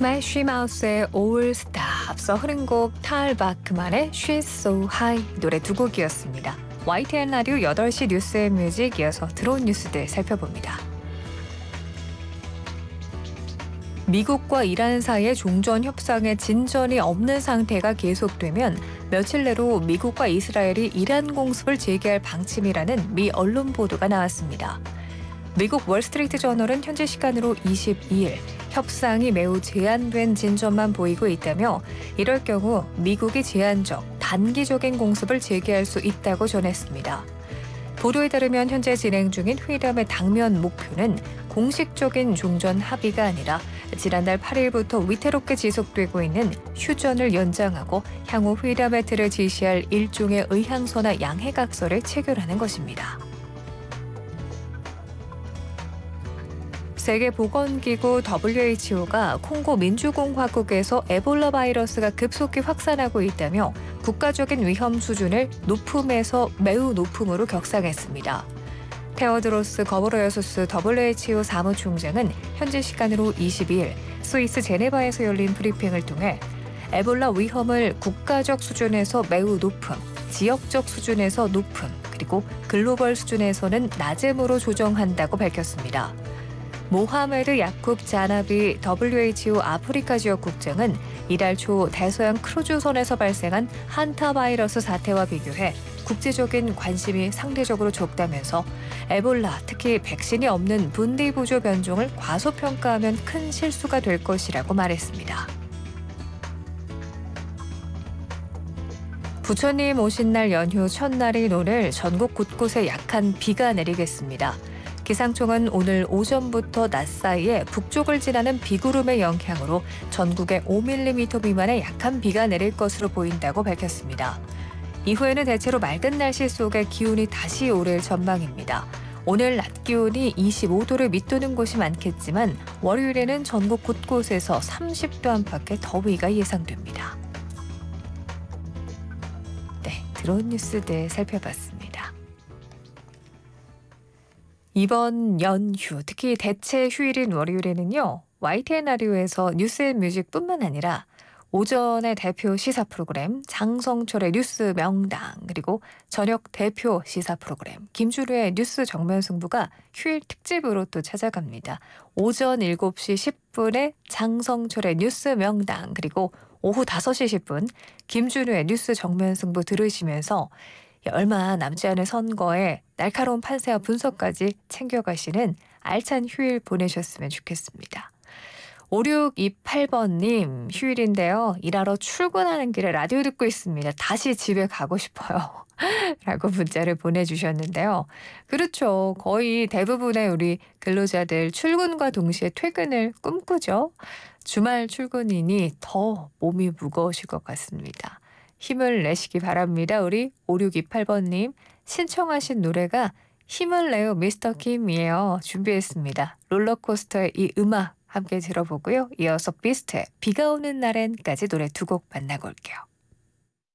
스매시 마우스의 All Stop, 앞서 흐른 곡 탈 바크만의 She's So High 노래 두 곡이었습니다. YTN 라디오 8시 뉴스의 뮤직 이어서 들어온 뉴스들 살펴봅니다. 미국과 이란 사이의 종전 협상에 진전이 없는 상태가 계속되면 며칠 내로 미국과 이스라엘이 이란 공습을 재개할 방침이라는 미 언론 보도가 나왔습니다. 미국 월스트리트 저널은 현지 시간으로 22일 협상이 매우 제한된 진전만 보이고 있다며 이럴 경우 미국이 제한적, 단기적인 공습을 재개할 수 있다고 전했습니다. 보도에 따르면 현재 진행 중인 회담의 당면 목표는 공식적인 종전 합의가 아니라 지난달 8일부터 위태롭게 지속되고 있는 휴전을 연장하고 향후 회담의 틀을 지시할 일종의 의향서나 양해각서를 체결하는 것입니다. 세계보건기구 WHO가 콩고 민주공화국에서 에볼라 바이러스가 급속히 확산하고 있다며 국가적인 위험 수준을 높음에서 매우 높음으로 격상했습니다. 테오드로스 거브레예수스 WHO 사무총장은 현지 시간으로 22일 스위스 제네바에서 열린 브리핑을 통해 에볼라 위험을 국가적 수준에서 매우 높음, 지역적 수준에서 높음, 그리고 글로벌 수준에서는 낮음으로 조정한다고 밝혔습니다. 모하메드 야쿱 자나비 WHO 아프리카 지역 국장은 이달 초 대서양 크루즈선에서 발생한 한타 바이러스 사태와 비교해 국제적인 관심이 상대적으로 적다면서 에볼라, 특히 백신이 없는 분리부조 변종을 과소평가하면 큰 실수가 될 것이라고 말했습니다. 부처님 오신 날 연휴 첫날인 오늘 전국 곳곳에 약한 비가 내리겠습니다. 기상청은 오늘 오전부터 낮 사이에 북쪽을 지나는 비구름의 영향으로 전국에 5mm 미만의 약한 비가 내릴 것으로 보인다고 밝혔습니다. 이후에는 대체로 맑은 날씨 속에 기온이 다시 오를 전망입니다. 오늘 낮 기온이 25도를 밑도는 곳이 많겠지만 월요일에는 전국 곳곳에서 30도 안팎의 더위가 예상됩니다. 네, 들어온 뉴스들 살펴봤습니다. 이번 연휴, 특히 대체 휴일인 월요일에는요, YTN 라디오에서 뉴스앤뮤직뿐만 아니라 오전의 대표 시사 프로그램 장성철의 뉴스 명당, 그리고 저녁 대표 시사 프로그램 김주루의 뉴스 정면승부가 휴일 특집으로 또 찾아갑니다. 오전 7시 10분에 장성철의 뉴스 명당, 그리고 오후 5시 10분 김주루의 뉴스 정면승부 들으시면서 얼마 남지 않은 선거에 날카로운 판세와 분석까지 챙겨가시는 알찬 휴일 보내셨으면 좋겠습니다. 5628번님, 휴일인데요. 일하러 출근하는 길에 라디오 듣고 있습니다. 다시 집에 가고 싶어요. 라고 문자를 보내주셨는데요. 그렇죠. 거의 대부분의 우리 근로자들 출근과 동시에 퇴근을 꿈꾸죠. 주말 출근이니 더 몸이 무거우실 것 같습니다. 힘을 내시기 바랍니다. 우리 5628번님 신청하신 노래가 힘을 내요 미스터 김이에요. 준비했습니다. 롤러코스터의 이 음악 함께 들어보고요. 이어서 비스트의 비가 오는 날엔까지 노래 두 곡 만나고 올게요.